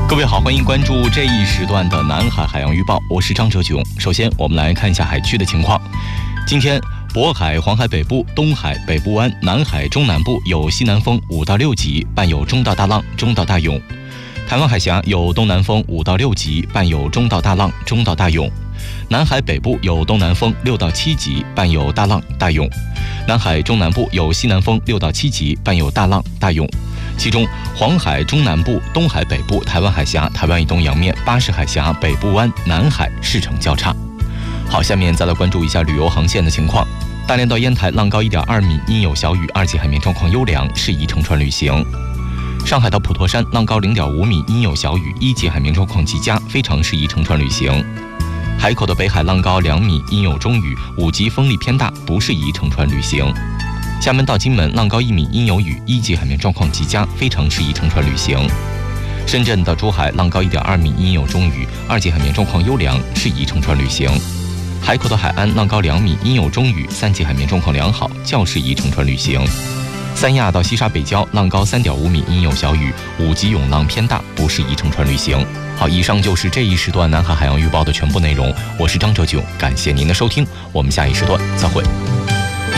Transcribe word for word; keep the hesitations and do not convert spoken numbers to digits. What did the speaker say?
各位好，欢迎关注这一时段的南海海洋预报，我是张哲炯。首先我们来看一下海区的情况。今天渤海、黄海北部、东海、北部湾、南海中南部有西南风五到六级，伴有中到大浪、中到大涌。台湾海峡有东南风五到六级，伴有中到大浪、中到大涌。南海北部有东南风六到七级，伴有大浪、大涌。南海中南部有西南风六到七级，伴有大浪、大涌。其中，黄海中南部、东海北部、台湾海峡、台湾以东洋面、巴士海峡、北部湾、南海势成较差。好，下面再来关注一下旅游航线的情况。大连到烟台浪高一点二米，阴有小雨，二级海面状况优良，适宜乘船旅行。上海到普陀山浪高零点五米，阴有小雨，一级海面状况极佳，非常适宜乘船旅行。海口的北海浪高两米，阴有中雨，五级风力偏大，不适宜乘船旅行。厦门到金门浪高一米，阴有雨，一级海面状况极佳，非常适宜乘船旅行。深圳到珠海浪高一点二米，阴有中雨，二级海面状况优良，适宜乘船旅行。海口的海安浪高两米，阴有中雨，三级海面状况良好，较适宜乘船旅行。三亚到西沙北礁浪高三点五米，阴有小雨，五级涌浪偏大，不适宜乘船旅行。好，以上就是这一时段南海海洋预报的全部内容。我是张哲炯，感谢您的收听，我们下一时段再会。